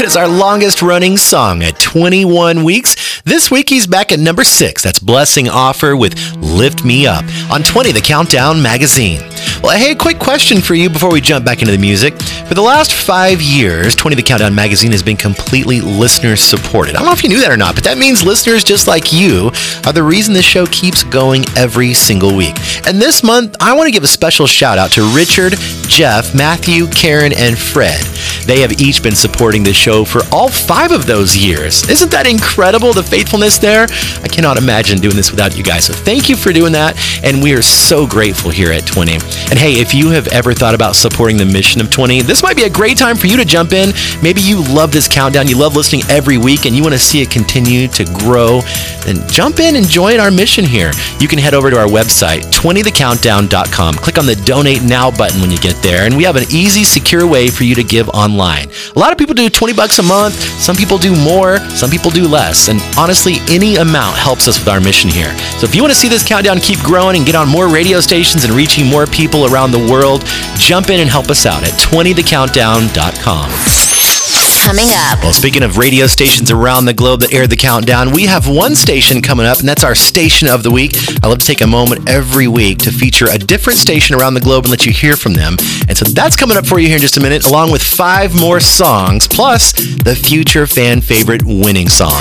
That is our longest running song at 21 weeks. This week he's back at number 6. That's Blessing Offer with Lift Me Up on 20 The Countdown magazine. Well, hey, quick question for you before we jump back into the music. For the last 5 years, 20 The Countdown magazine has been completely listener supported. I don't know if you knew that or not, but that means listeners just like you are the reason this show keeps going every single week. And this month, I want to give a special shout out to Richard, Jeff, Matthew, Karen, and Fred. They have each been supporting this show for all 5 of those years. Isn't that incredible, the faithfulness there? I cannot imagine doing this without you guys. So thank you for doing that, and we are so grateful here at 20. And hey, if you have ever thought about supporting the mission of 20, this might be a great time for you to jump in. Maybe you love this countdown, you love listening every week, and you want to see it continue to grow. Then jump in and join our mission here. You can head over to our website, 20thecountdown.com. Click on the Donate Now button when you get there, and we have an easy, secure way for you to give online. A lot of people do $20 a month. Some people do more. Some people do less. And honestly, any amount helps us with our mission here. So if you want to see this countdown keep growing and get on more radio stations and reaching more people around the world, jump in and help us out at 20thecountdown.com. Coming up. Well, speaking of radio stations around the globe that air the countdown, we have one station coming up, and that's our Station of the Week. I love to take a moment every week to feature a different station around the globe and let you hear from them. And so that's coming up for you here in just a minute, along with 5 more songs, plus the future fan favorite winning song.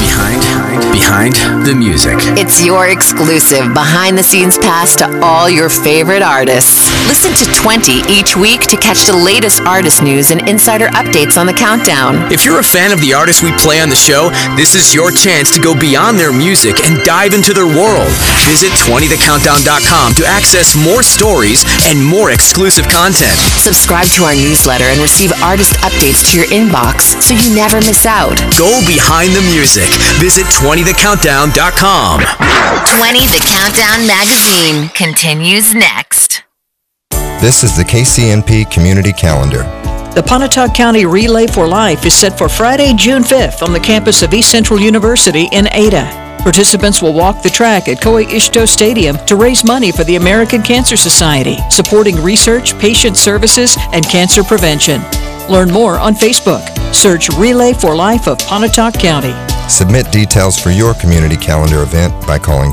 Behind the music. It's your exclusive behind-the-scenes pass to all your favorite artists. Listen to 20 each week to catch the latest artist news and insider updates on the countdown. If you're a fan of the artists we play on the show, this is your chance to go beyond their music and dive into their world. Visit 20thecountdown.com to access more stories and more exclusive content. Subscribe to our newsletter and receive artist updates to your inbox so you never miss out. Go behind the music. Visit 20thecountdown.com. 20 The Countdown magazine continues next. This is the KCNP Community Calendar. The Pontotoc County Relay for Life is set for Friday, June 5th on the campus of East Central University in Ada. Participants will walk the track at Koe Ishito Stadium to raise money for the American Cancer Society, supporting research, patient services, and cancer prevention. Learn more on Facebook. Search Relay for Life of Pontotoc County. Submit details for your community calendar event by calling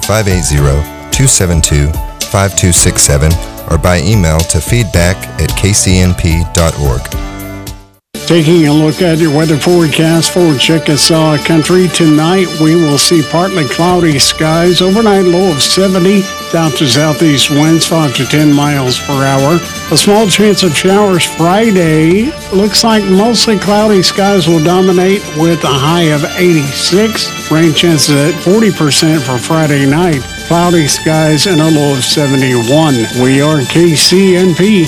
580-272-5267 or by email to feedback@kcnp.org. Taking a look at your weather forecast for Chickasaw Country tonight, we will see partly cloudy skies. Overnight low of 70, south to southeast winds 5 to 10 miles per hour. A small chance of showers Friday. Looks like mostly cloudy skies will dominate with a high of 86. Rain chances at 40% for Friday night. Cloudy skies and a low of 71. We are KCNP.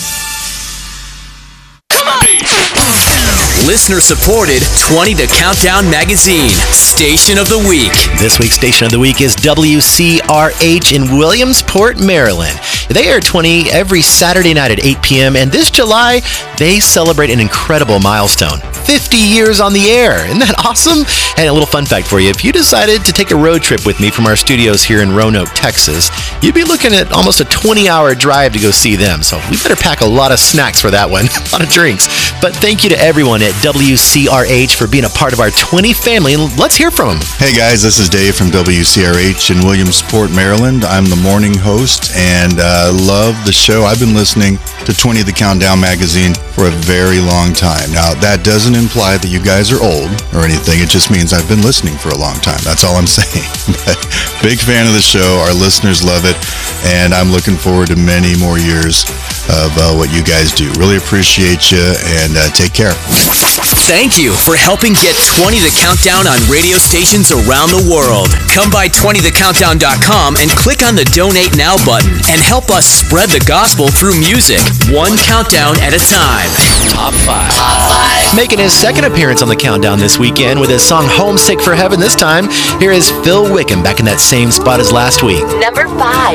Listener supported 20 The Countdown magazine, Station of the Week. This week's Station of the Week is WCRH in Williamsport, Maryland. They air 20 every Saturday night at 8 p.m. and this July, they celebrate an incredible milestone. 50 years on the air. Isn't that awesome? And a little fun fact for you, if you decided to take a road trip with me from our studios here in Roanoke, Texas, you'd be looking at almost a 20-hour drive to go see them. So we better pack a lot of snacks for that one, a lot of drinks. But thank you to everyone at WCRH for being a part of our 20 family, and let's hear from them. Hey guys, this is Dave from WCRH in Williamsport, Maryland. I'm the morning host and love the show. I've been listening to 20 The Countdown magazine for a very long time. Now, that doesn't imply that you guys are old or anything. It just means I've been listening for a long time. That's all I'm saying. But big fan of the show. Our listeners love it, and I'm looking forward to many more years of what you guys do. Really appreciate you, and take care. Thank you for helping get 20 The Countdown on radio stations around the world. Come by 20thecountdown.com and click on the Donate Now button and help us spread the gospel through music, one countdown at a time. Top 5. Making his second appearance on the countdown this weekend with his song Homesick for Heaven this time, here is Phil Wickham back in that same spot as last week. Number 5.